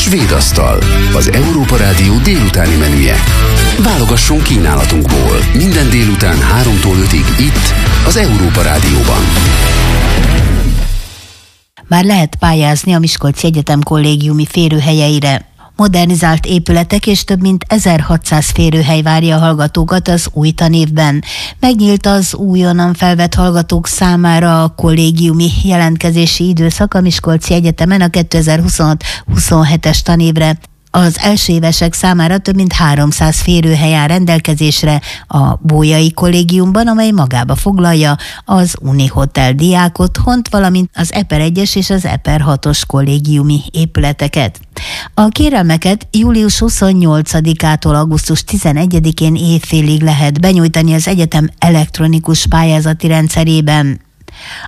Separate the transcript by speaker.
Speaker 1: Svédasztal, az Európa Rádió délutáni menüje. Válogasson kínálatunkból minden délután 3-tól 5-ig itt, az Európa Rádióban.
Speaker 2: Már lehet pályázni a Miskolci Egyetem kollégiumi férőhelyeire. Modernizált épületek és több mint 1600 férőhely várja a hallgatókat az új tanévben. Megnyílt az újonnan felvett hallgatók számára a kollégiumi jelentkezési időszak a Miskolci Egyetemen a 2026-27-es tanévre. Az elsőévesek számára több mint 300 férőhely áll rendelkezésre a Bolyai Kollégiumban, amely magába foglalja az Uni Hotel diákotthont, valamint az EPER 1-es és az EPER 6-os kollégiumi épületeket. A kérelmeket július 28-ától augusztus 11-én évfélig lehet benyújtani az egyetem elektronikus pályázati rendszerében.